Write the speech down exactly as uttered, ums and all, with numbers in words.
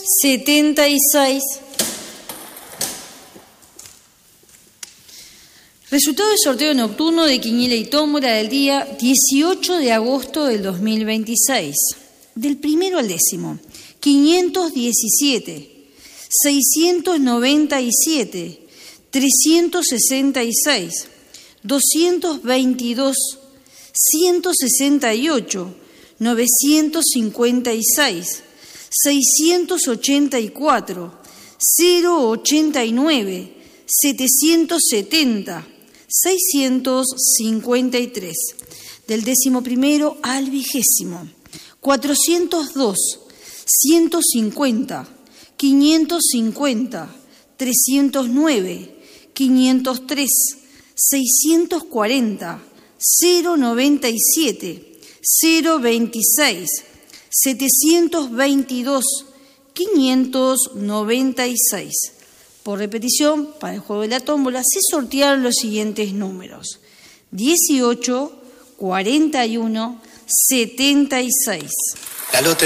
setenta y seis. Resultado del sorteo nocturno de quiniela y tómbola del día dieciocho de agosto del dos mil veintiséis. Del primero al décimo, quinientos diecisiete, seiscientos noventa y siete, trescientos sesenta y seis, doscientos veintidós, ciento sesenta y ocho, novecientos cincuenta y seis, seiscientos ochenta y cuatro, cero ochenta y nueve, setecientos setenta, seiscientos cincuenta y tres. Del décimo primero al vigésimo, cuatrocientos dos, ciento cincuenta, quinientos cincuenta, trescientos nueve, quinientos tres, seiscientos cuarenta, cero noventa y siete, cero veintiséis, setecientos veintidós, quinientos noventa y seis. Por repetición, para el juego de la tómbola se sortearon los siguientes números: dieciocho, cuarenta y uno, setenta y seis. La lotería.